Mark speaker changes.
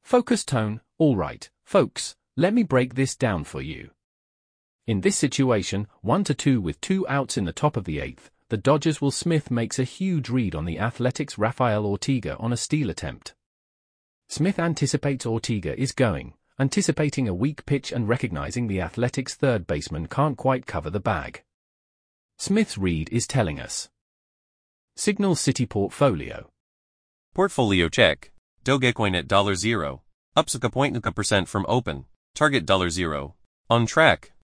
Speaker 1: Focus tone. All right, folks, let me break this down for you. In this situation, 1-2 with 2 outs in the top of the 8th, the Dodgers will Smith makes a huge read on the Athletics' Rafael Ortega on a steal attempt. Smith anticipates Ortega is going, anticipating a weak pitch and recognizing the Athletics' third baseman can't quite cover the bag. Smith's read is telling us. Signal City Portfolio.
Speaker 2: Portfolio check. Dogecoin at $0. Up 0.1% from open. Target $0. On track.